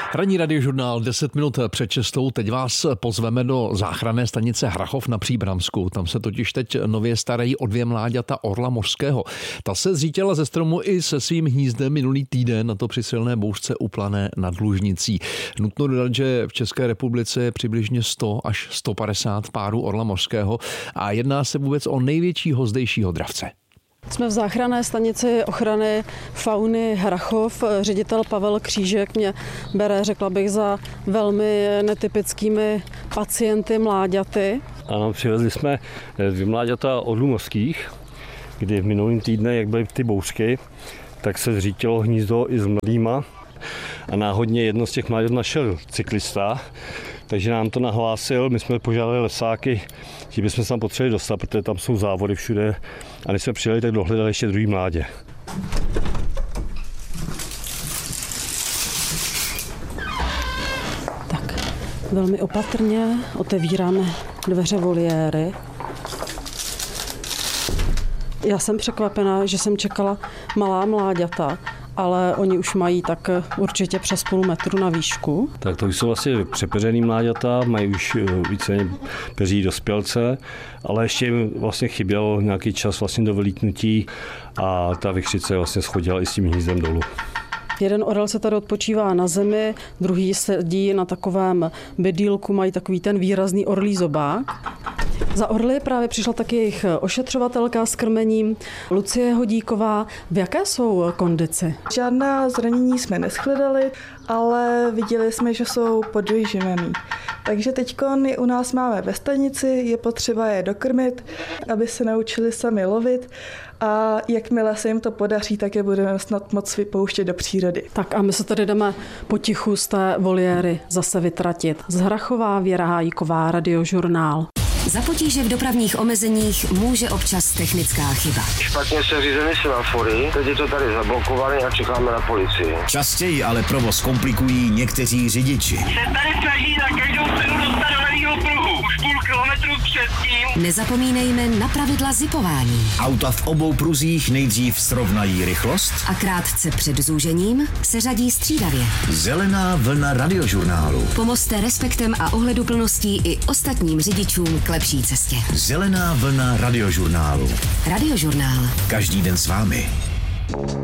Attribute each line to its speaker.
Speaker 1: Ranní radiožurnál 10 minut před 6. Teď vás pozveme do záchranné stanice Hrachov na Příbramsku. Tam se totiž teď nově starají o 2 mláďata orla mořského. Ta se zřítila ze stromu i se svým hnízdem minulý týden, na to při silné bouřce u Plané nad Lužnicí. Nutno dodat, že v České republice je přibližně 100 až 150 párů orla mořského a jedná se vůbec o největšího zdejšího dravce.
Speaker 2: Jsme v záchranné stanici ochrany fauny Hrachov. Ředitel Pavel Křížek mě bere, řekla bych, za velmi netypickými pacienty mláďaty.
Speaker 3: Ano, přivezli jsme 2 mláďata orlů mořských, kdy v minulým týdne, jak byly ty bouřky, tak se zřítilo hnízdo i s mladýma a náhodně jedno z těch mláďat našel cyklista, takže nám to nahlásil, my jsme požádali lesáky, že bychom se tam potřebovali dostat, protože tam jsou závody všude a když jsme přijeli, tak dohledali ještě druhý mládě.
Speaker 2: Tak, velmi opatrně otevíráme dveře voliéry. Já jsem překvapená, že jsem čekala malá mláďata, ale oni už mají tak určitě přes půl metru na výšku.
Speaker 3: Tak to jsou vlastně přepeřený mláďata, mají už více peří dospělce, ale ještě jim vlastně chyběl nějaký čas vlastně do vylítnutí a ta vichřice vlastně schodila i s tím hnízdem dolů.
Speaker 2: Jeden orel se tady odpočívá na zemi, druhý sedí na takovém bedýlku, mají takový ten výrazný orlí zobák. Za orly právě přišla taky jejich ošetřovatelka s krmením, Lucie Hodíková. V jaké jsou kondici?
Speaker 4: Žádná zranění jsme neshledali, ale viděli jsme, že jsou podvyživený. Takže teďkon je u nás máme ve stanici, je potřeba je dokrmit, aby se naučili sami lovit a jakmile se jim to podaří, tak je budeme snad moc vypouštět do přírody.
Speaker 2: Tak a my se tady jdeme potichu z té voliéry zase vytratit. Z Hrachova Věra Hájíková, Radiožurnál.
Speaker 5: Za potíže v dopravních omezeních může občas technická chyba.
Speaker 6: Špatně se řízeny semafory, teď je to tady zablokované a čekáme na policii.
Speaker 7: Častěji ale provoz komplikují někteří řidiči.
Speaker 8: Se tady snaží na každou cenu dostat do levýho pruhu, už půl kilometru předtím.
Speaker 5: Nezapomínejme na pravidla zipování.
Speaker 7: Auta v obou pruzích nejdřív srovnají rychlost
Speaker 5: A krátce před zúžením se řadí střídavě.
Speaker 7: Zelená vlna radiožurnálu.
Speaker 5: Pomozte respektem a ohleduplností i ostatním řidičům k lepší cestě.
Speaker 7: Zelená vlna radiožurnálu.
Speaker 5: Radiožurnál.
Speaker 7: Každý den s vámi.